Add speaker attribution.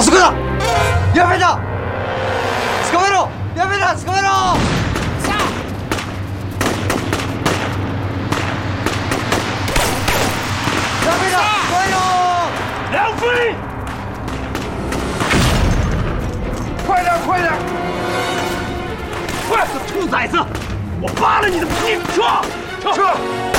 Speaker 1: そこだ！やめた！捕まえろ！やめた！捕まえろ！さあ！やめた！捕まえろ！
Speaker 2: 梁飞！快点，快点！快！这兔崽子！我扒了你的皮！撤！撤！